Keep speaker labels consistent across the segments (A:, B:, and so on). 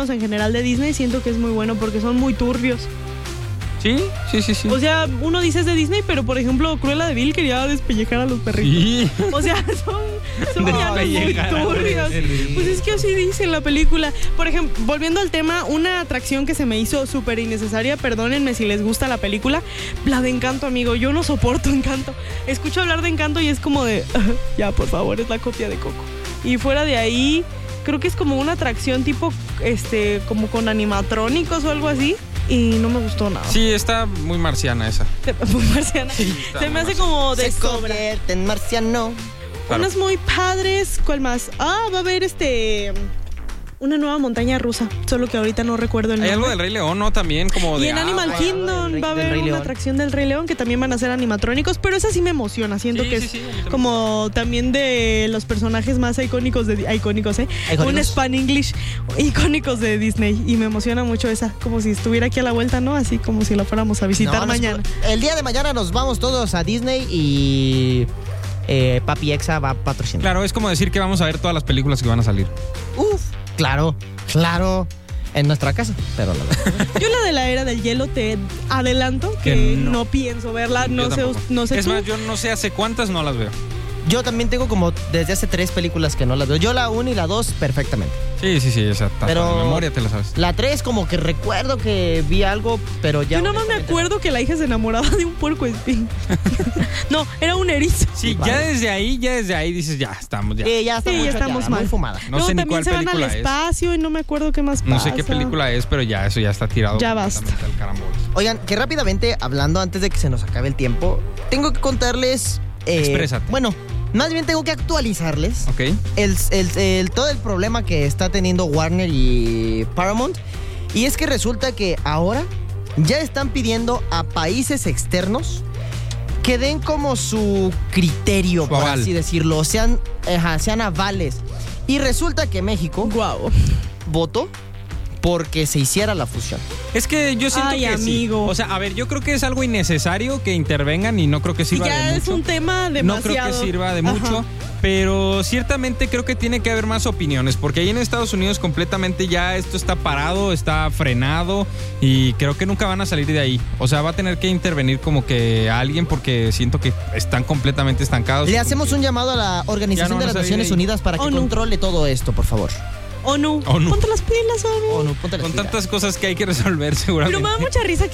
A: iconos en general de Disney, siento que es muy bueno porque son muy turbios.
B: Sí.
A: O sea, uno dice es de Disney, pero por ejemplo, Cruella de Vil quería despellejar a los perritos. Sí. O sea, son villanos muy turbios. Pues es que así dice en la película. Por ejemplo, volviendo al tema, una atracción que se me hizo súper innecesaria, perdónenme si les gusta la película, la de Encanto, amigo. Yo no soporto Encanto. Escucho hablar de Encanto y es como de, ya, por favor, es la copia de Coco. Y fuera de ahí, creo que es como una atracción tipo, como con animatrónicos o algo así. Y no me gustó nada.
B: Sí, está muy marciana esa.
A: Muy marciana. Sí, se me hace como de sobra.
C: Se convierte en marciano.
B: Claro.
A: Unas muy padres. ¿Cuál más? Va a haber una nueva montaña rusa. Solo que ahorita no recuerdo el nombre.
B: Hay algo del Rey León, ¿no? También como de...
A: Y en Animal Kingdom va a haber una atracción del Rey León que también van a ser animatrónicos, pero esa sí me emociona. Siento que es como también de los personajes más icónicos un Span English icónicos de Disney. Y me emociona mucho esa, como si estuviera aquí a la vuelta, ¿no? Así como si la fuéramos a visitar mañana.
C: El día de mañana nos vamos todos a Disney y... Papi Exa va a patrocinar.
B: Claro, es como decir que vamos a ver todas las películas que van a salir.
C: Claro, en nuestra casa, pero la verdad.
A: Yo la de la Era del Hielo te adelanto que no pienso verla, no sé
B: Es
A: tú.
B: más, yo no sé hace cuántas no las veo.
C: Yo también tengo como desde hace 3 películas que no las veo. Yo la 1 y la 2 perfectamente.
B: Sí, esa pero de memoria te la sabes.
C: La 3 como que recuerdo que vi algo, pero ya...
A: Yo nada más me acuerdo que la hija se enamoraba de un puercoespín. No, era un erizo.
B: Sí, ya desde ahí dices, ya estamos.
C: Ya estamos
A: mal.
C: Muy fumada.
B: No sé ni cuál película es.
A: También se van al espacio y no me acuerdo qué más pasa.
B: No sé qué película es, pero ya eso ya está tirado.
A: Ya basta.
B: Al carambola.
C: Oigan, que rápidamente, hablando antes de que se nos acabe el tiempo, tengo que contarles...
B: Exprésate.
C: Bueno, más bien tengo que actualizarles todo el problema que está teniendo Warner y Paramount. Y es que resulta que ahora ya están pidiendo a países externos que den como su criterio, por así decirlo, sean avales. Y resulta que México votó porque se hiciera la fusión.
B: Es que yo siento que
A: amigo.
B: Sí. O sea, a ver, yo creo que es algo innecesario que intervengan y no creo que sirva de mucho.
A: Ya es un tema demasiado.
B: No creo que sirva de mucho, pero ciertamente creo que tiene que haber más opiniones, porque ahí en Estados Unidos completamente ya esto está parado, está frenado y creo que nunca van a salir de ahí. O sea, va a tener que intervenir como que alguien porque siento que están completamente estancados.
C: Le hacemos un llamado a la Organización de las Naciones Unidas para que controle todo esto, por favor.
A: ONU. Ponte las pilas, ONU.
B: Con tantas cosas que hay que resolver seguramente.
A: Pero me da mucha risa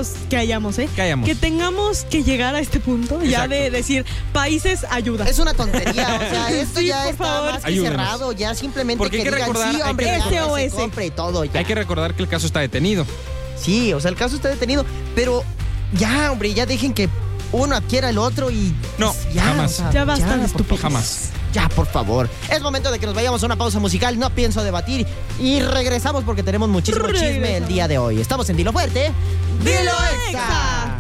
A: que tengamos que llegar a este punto. Exacto. Ya de decir, países, ayuda.
C: Es una tontería, o sea, esto
A: sí,
C: ya está
A: favor.
C: más que cerrado. Ya simplemente
B: porque
C: que digan, sí, hombre, compre y todo. Ya.
B: Hay que recordar que el caso está detenido.
C: Sí, o sea, el caso está detenido, pero ya, hombre, ya dejen que uno adquiera el otro y...
B: No,
C: ya,
B: jamás.
C: O sea,
A: ya basta de estupidez.
B: Jamás.
C: Ya, por favor. Es momento de que nos vayamos a una pausa musical. No pienso debatir. Y regresamos porque tenemos muchísimo chisme el día de hoy. Estamos en Dilo Fuerte. ¡Dilo Exa!